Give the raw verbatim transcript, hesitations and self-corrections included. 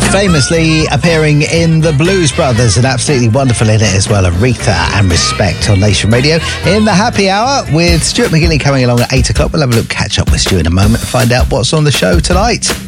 Famously appearing in The Blues Brothers and absolutely wonderful in it as well, Aretha and Respect on Nation Radio. In the happy hour with Stuart McGinley coming along at eight o'clock. We'll have a little catch up with Stu in a moment and find out what's on the show tonight.